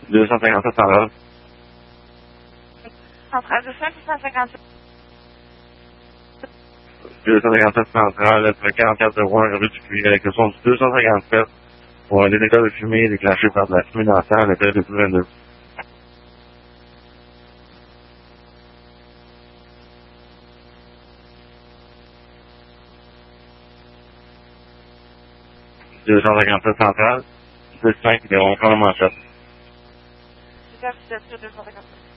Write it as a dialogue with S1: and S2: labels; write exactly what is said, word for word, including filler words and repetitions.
S1: deux cent cinquante-sept centrale.
S2: Centrale deux cent cinquante-sept.
S1: deux cent cinquante-sept centrale, quarante-quatre zéro un rue du Puy, avec le son du deux cent cinquante-sept pour un détecteur de fumée déclenché par de la fumée dans le sang à l'intérieur de tout vingt-deux. deux cent cinquante-sept centrale, six cinq zéro un manchette.
S2: C'est ça, c'est deux cent cinquante-sept.